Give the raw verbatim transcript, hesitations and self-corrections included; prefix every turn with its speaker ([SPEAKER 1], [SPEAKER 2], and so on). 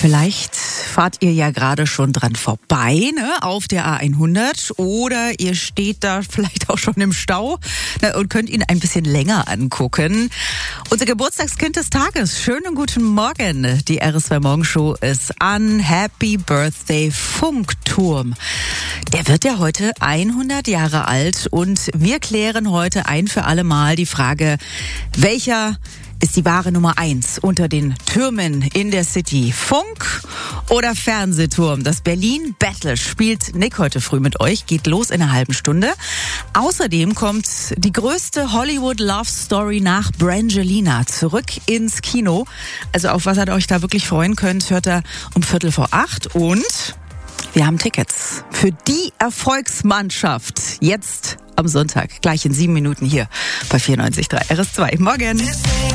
[SPEAKER 1] Vielleicht fahrt ihr ja gerade schon dran vorbei, ne, auf der A hundert, oder ihr steht da vielleicht auch schon im Stau, ne, und könnt ihn ein bisschen länger angucken. Unser Geburtstagskind des Tages, schönen guten Morgen. Die R S zwei Morgenshow ist an. Happy Birthday Funkturm. Der wird ja heute hundert Jahre alt und wir klären heute ein für alle Mal die Frage, welcher ist die wahre Nummer eins unter den Türmen in der City? Funk oder Fernsehturm? Das Berlin Battle spielt Nick heute früh mit euch, geht los in einer halben Stunde. Außerdem kommt die größte Hollywood Love Story nach Brangelina zurück ins Kino. Also auf was ihr euch da wirklich freuen könnt, hört ihr um Viertel vor acht. Und wir haben Tickets für die Erfolgsmannschaft jetzt am Sonntag, gleich in sieben Minuten hier bei vierundneunzig Komma drei R S zwei. Morgen!